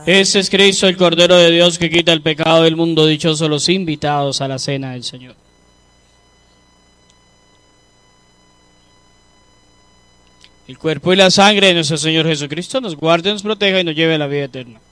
Este es Cristo, el Cordero de Dios, que quita el pecado del mundo. Dichosos los invitados a la cena del Señor. El cuerpo y la sangre de nuestro Señor Jesucristo nos guarde, nos proteja y nos lleve a la vida eterna.